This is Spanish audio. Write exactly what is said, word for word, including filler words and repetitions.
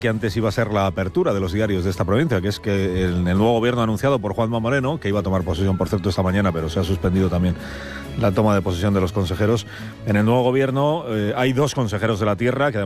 que antes iba a ser la apertura de los diarios de esta provincia, que es que en el nuevo gobierno anunciado por Juanma Moreno, que iba a tomar posesión, por cierto, esta mañana, pero se ha suspendido también la toma de posesión de los consejeros, en el nuevo gobierno eh, hay dos consejeros de la tierra, que